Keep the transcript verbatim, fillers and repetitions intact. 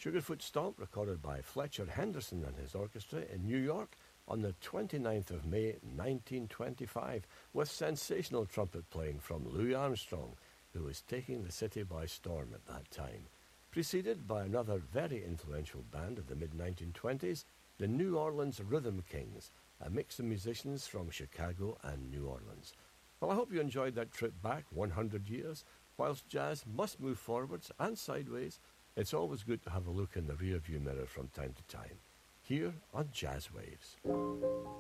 Sugarfoot Stomp, recorded by Fletcher Henderson and his orchestra in New York on the twenty-ninth of May nineteen twenty-five, with sensational trumpet playing from Louis Armstrong, who was taking the city by storm at that time. Preceded by another very influential band of the mid nineteen twenties, the New Orleans Rhythm Kings, a mix of musicians from Chicago and New Orleans. Well, I hope you enjoyed that trip back one hundred years. Whilst jazz must move forwards and sideways, it's always good to have a look in the rearview mirror from time to time. Here on Jazz Waves.